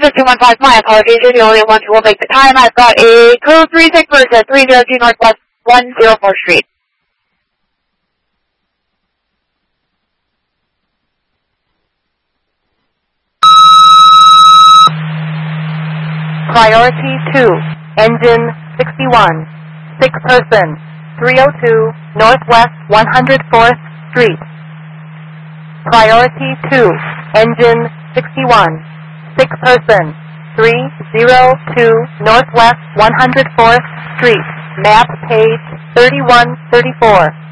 1515, my apologies, you're the only one who will make the time. I've got a code 36 Versa, 302 Northwest 104th Street. Priority 2, engine 61, 6 person, 302 Northwest 104th Street. Priority 2, engine 61, 6 person, 302 Northwest 104th Street. Map page 3134.